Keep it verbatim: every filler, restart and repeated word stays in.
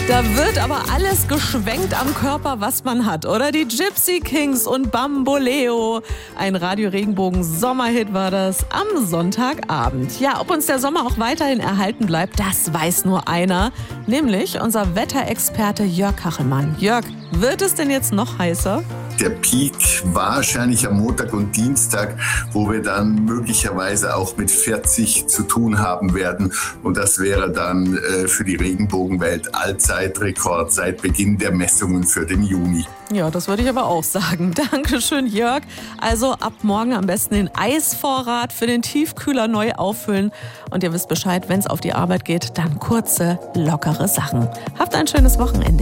Da wird aber alles geschwenkt am Körper, was man hat, oder? Die Gypsy Kings und Bamboleo. Ein Radio-Regenbogen-Sommerhit war das am Sonntagabend. Ja, ob uns der Sommer auch weiterhin erhalten bleibt, das weiß nur einer. Nämlich unser Wetterexperte Jörg Kachelmann. Jörg, wird es denn jetzt noch heißer? Der Peak wahrscheinlich am Montag und Dienstag, wo wir dann möglicherweise auch mit vierzig zu tun haben werden. Und das wäre dann äh, für die Regenbogenwelt Allzeitrekord seit Beginn der Messungen für den Juni. Ja, das würde ich aber auch sagen. Dankeschön, Jörg. Also ab morgen am besten den Eisvorrat für den Tiefkühler neu auffüllen. Und ihr wisst Bescheid, wenn es auf die Arbeit geht, dann kurze, lockere Sachen. Habt ein schönes Wochenende.